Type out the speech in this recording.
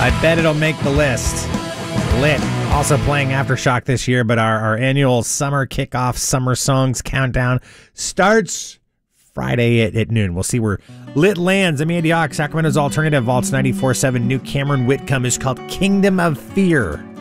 I bet it'll make the list. Lit. Also playing Aftershock this year, but our annual summer kickoff summer songs countdown starts Friday at noon. We'll see where Lit lands. I'm Andy Ox, Sacramento's Alternative Vaults 94.7. New Cameron Whitcomb is called Kingdom of Fear.